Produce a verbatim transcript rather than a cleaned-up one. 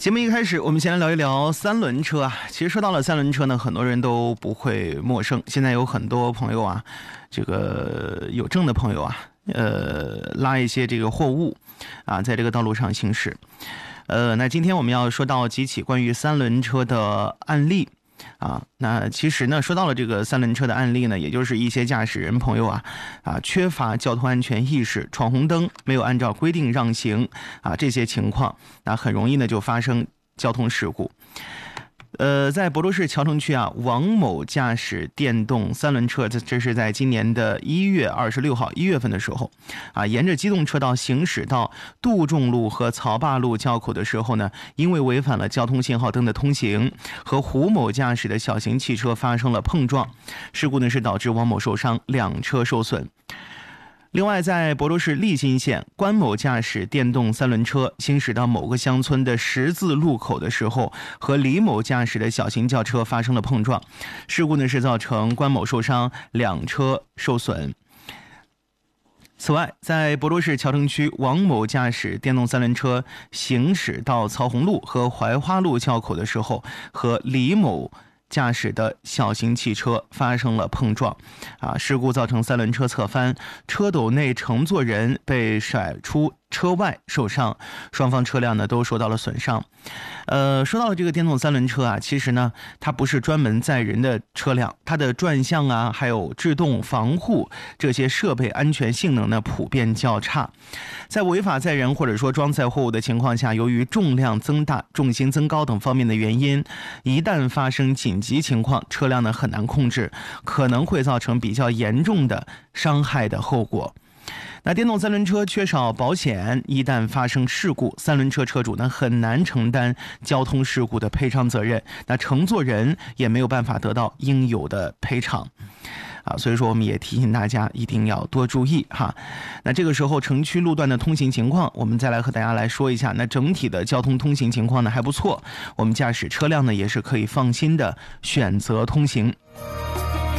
节目一开始，我们先来聊一聊三轮车啊。其实说到了三轮车呢，很多人都不会陌生。现在有很多朋友啊，这个有证的朋友啊，呃，拉一些这个货物啊，在这个道路上行驶。呃，那今天我们要说到几起关于三轮车的案例。啊，那其实呢，说到了这个三轮车的案例呢，也就是一些驾驶人朋友啊，啊，缺乏交通安全意识，闯红灯，没有按照规定让行啊，这些情况，那很容易呢就发生交通事故。呃，在博多市桥城区啊，王某驾驶电动三轮车，这这是在今年的一月二十六号一月份的时候，啊，沿着机动车道行驶到杜仲路和曹坝路交口的时候呢，因为违反了交通信号灯的通行，和胡某驾驶的小型汽车发生了碰撞，事故呢是导致王某受伤，两车受损。另外，在博多市利津县，关某驾驶电动三轮车行驶到某个乡村的十字路口的时候，和李某驾驶的小型轿车发生了碰撞，事故呢是造成关某受伤，两车受损。此外，在博多市桥城区，王某驾驶电动三轮车行驶到曹洪路和槐花路交口的时候，和李某驾驶的小型汽车发生了碰撞，啊，事故造成三轮车侧翻，车斗内乘坐人被甩出车外受伤，双方车辆呢都受到了损伤。呃，说到了这个电动三轮车啊，其实呢它不是专门载人的车辆，它的转向啊，还有制动、防护这些设备安全性能呢普遍较差。在违法载人或者说装载货物的情况下，由于重量增大、重心增高等方面的原因，一旦发生紧急情况，车辆呢很难控制，可能会造成比较严重的伤害的后果。那电动三轮车缺少保险，一旦发生事故，三轮车车主呢很难承担交通事故的赔偿责任，那乘坐人也没有办法得到应有的赔偿。啊，所以说我们也提醒大家一定要多注意哈。那这个时候城区路段的通行情况，我们再来和大家来说一下。那整体的交通通行情况呢还不错，我们驾驶车辆呢也是可以放心的选择通行。